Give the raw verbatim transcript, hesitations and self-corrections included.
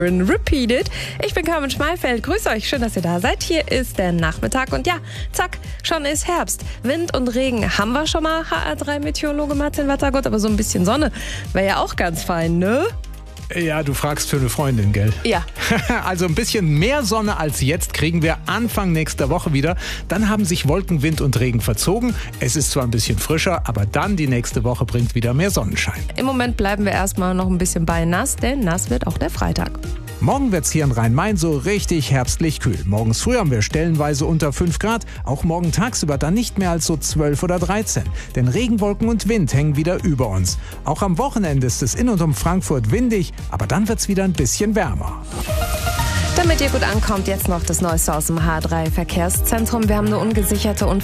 Repeated. Ich bin Carmen Schmalfeld. Grüß euch, schön, dass ihr da seid. Hier ist der Nachmittag und ja, zack, schon ist Herbst. Wind und Regen haben wir schon mal. H R drei Meteorologe Martin Wettergott, aber so ein bisschen Sonne wäre ja auch ganz fein, ne? Ja, du fragst für eine Freundin, gell? Ja. Also ein bisschen mehr Sonne als jetzt kriegen wir Anfang nächster Woche wieder. Dann haben sich Wolken, Wind und Regen verzogen. Es ist zwar ein bisschen frischer, aber dann die nächste Woche bringt wieder mehr Sonnenschein. Im Moment bleiben wir erstmal noch ein bisschen bei nass, denn nass wird auch der Freitag. Morgen wird's hier in Rhein-Main so richtig herbstlich kühl. Morgens früh haben wir stellenweise unter fünf Grad. Auch morgen tagsüber dann nicht mehr als so zwölf oder dreizehn. Denn Regenwolken und Wind hängen wieder über uns. Auch am Wochenende ist es in und um Frankfurt windig, aber dann wird's wieder ein bisschen wärmer. Damit ihr gut ankommt, jetzt noch das Neueste aus dem H drei Verkehrszentrum. Wir haben eine ungesicherte und